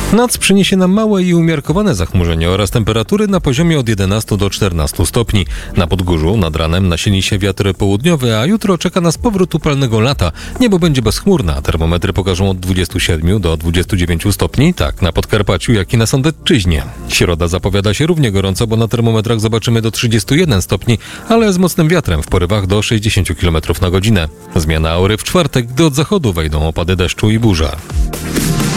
Noc przyniesie nam małe i umiarkowane zachmurzenie oraz temperatury na poziomie od 11 do 14 stopni. Na Podgórzu nad ranem nasili się wiatry południowe, a jutro czeka nas powrót upalnego lata. Niebo będzie bezchmurne, a termometry pokażą od 27 do 29 stopni, tak na Podkarpaciu, jak i na Sądecczyźnie. Środa zapowiada się równie gorąco, bo na termometrach zobaczymy do 31 stopni, ale z mocnym wiatrem w porywach do 60 km na godzinę. Zmiana aury w czwartek, gdy od zachodu wejdą opady deszczu i burza.